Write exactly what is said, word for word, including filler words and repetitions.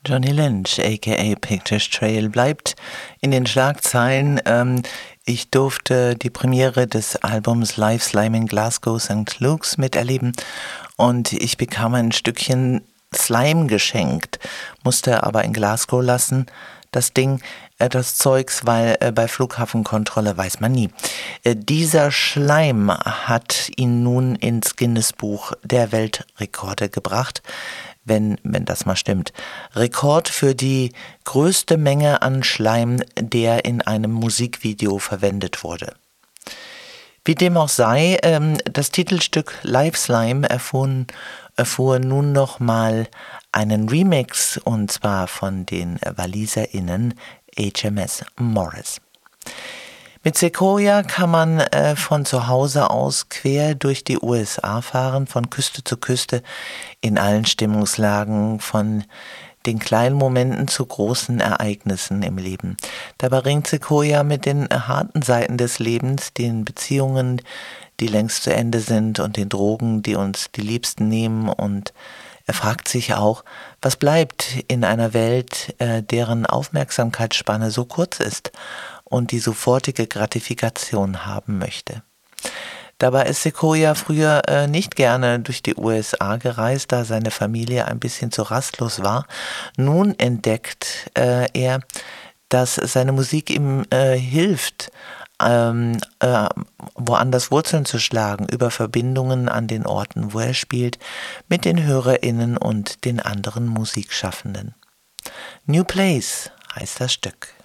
Johnny Lynch, aka Pictures Trail, bleibt in den Schlagzeilen. Ähm, ich durfte die Premiere des Albums Live Slime in Glasgow Sankt Luke's miterleben und ich bekam ein Stückchen Slime geschenkt, musste aber in Glasgow lassen, das Ding, äh, das Zeugs, weil äh, bei Flughafenkontrolle weiß man nie. Äh, dieser Schleim hat ihn nun ins Guinness-Buch der Weltrekorde gebracht, wenn, wenn das mal stimmt. Rekord für die größte Menge an Schleim, der in einem Musikvideo verwendet wurde. Wie dem auch sei, ähm, das Titelstück Live Slime erfuhr, erfuhr nun nochmal einen Remix, und zwar von den WaliserInnen H M S Morris. Mit Sequoia kann man äh, von zu Hause aus quer durch die U S A fahren, von Küste zu Küste, in allen Stimmungslagen, von den kleinen Momenten zu großen Ereignissen im Leben. Dabei ringt Sequoia mit den harten Seiten des Lebens, den Beziehungen, die längst zu Ende sind, und den Drogen, die uns die Liebsten nehmen. Und er fragt sich auch, was bleibt in einer Welt, äh, deren Aufmerksamkeitsspanne so kurz ist und die sofortige Gratifikation haben möchte. Dabei ist Sequoia früher äh, nicht gerne durch die U S A gereist, da seine Familie ein bisschen zu rastlos war. Nun entdeckt äh, er, dass seine Musik ihm äh, hilft, ähm, äh, woanders Wurzeln zu schlagen, über Verbindungen an den Orten, wo er spielt, mit den HörerInnen und den anderen Musikschaffenden. New Place heißt das Stück.